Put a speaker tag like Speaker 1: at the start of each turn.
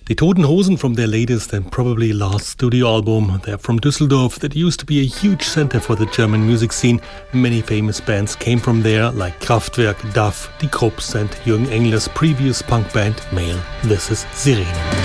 Speaker 1: Die Toten Hosen from their latest and probably last studio album. They're from Düsseldorf, that used to be a huge center for the German music scene. Many famous bands came from there, like Kraftwerk, Duff, Die Krupps and Jürgen Engler's previous punk band, Male. This is Sirenen.